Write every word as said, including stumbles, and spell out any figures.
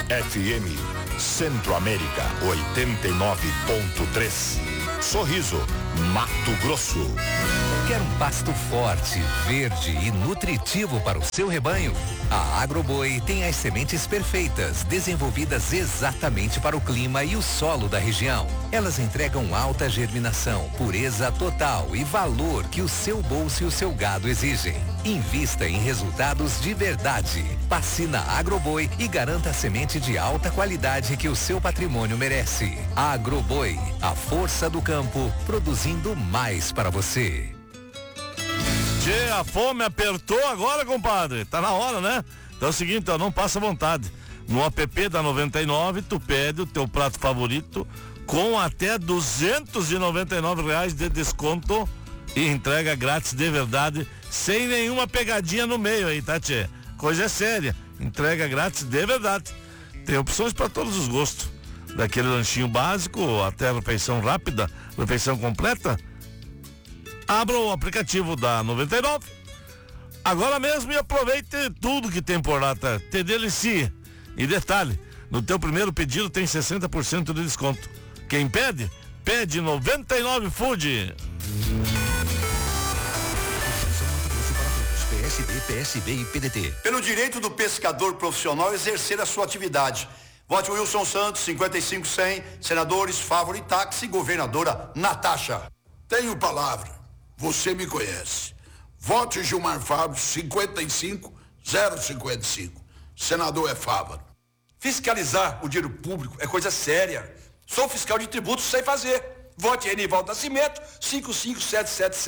F M Centro-América oitenta e nove ponto três. Sorriso, Mato Grosso. Quer um pasto forte, verde e nutritivo para o seu rebanho? A Agroboi tem as sementes perfeitas, desenvolvidas exatamente para o clima e o solo da região. Elas entregam alta germinação, pureza total e valor que o seu bolso e o seu gado exigem. Invista em resultados de verdade. Passe na Agroboi e garanta a semente de alta qualidade que o seu patrimônio merece. Agroboi, a força do campo, produzindo mais para você. Tchê, a fome apertou agora, compadre. Tá na hora, né? Então é o seguinte, ó, não passa vontade. No app da noventa e nove, tu pede o teu prato favorito com até duzentos e noventa e nove reais de desconto e entrega grátis de verdade, sem nenhuma pegadinha no meio aí, tá, tchê? Coisa séria. Entrega grátis de verdade. Tem opções para todos os gostos. Daquele lanchinho básico até a refeição rápida, refeição completa. Abra o aplicativo da noventa e nove agora mesmo e aproveite tudo que tem por lá, tá? Te delicie. E detalhe, no teu primeiro pedido tem sessenta por cento de desconto. Quem pede, pede noventa e nove Food. P S B, P S B e P D T. Pelo direito do pescador profissional exercer a sua atividade. Vote Wilson Santos, cinquenta e cinco cem, senadores, Fávoro e Táxi, governadora Natasha. Tenho palavra. Você me conhece. Vote Gilmar Fábio, cinquenta e cinco zero cinquenta e cinco. Senador é Fávaro. Fiscalizar o dinheiro público é coisa séria. Sou fiscal de tributos, sei fazer. Vote Enivaldo Nascimento, cinco cinco sete sete sete.